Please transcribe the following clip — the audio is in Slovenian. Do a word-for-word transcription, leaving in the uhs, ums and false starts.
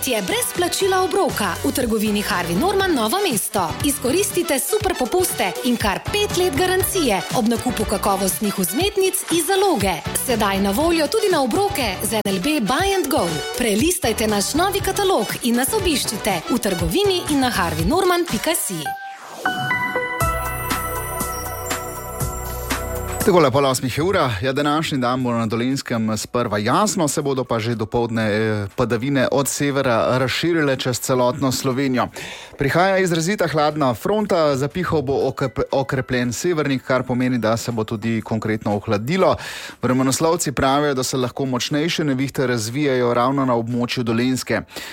Je brez plačila obroka v trgovini Harvey Norman Novo mesto. Izkoristite super popuste in kar pet let garancije ob nakupu kakovostnih vzmetnic iz zaloge. Sedaj na voljo tudi na obroke z N L B Buy and Go. Prelistajte naš novi katalog in nas obiščite v trgovini in na harvey norman pika si. Takole pol osmih ura, ja, današnji dan bo na Dolenjskem sprva jasno, se bodo pa že dopoldne padavine od severa razširile čez celotno Slovenijo. Prihaja izrazita hladna fronta, zapihal bo okrepljen severnik, kar pomeni, da se bo tudi konkretno ohladilo. Vremenoslovci pravijo, da se lahko močnejše nevihte razvijajo ravno na območju Dolenjske.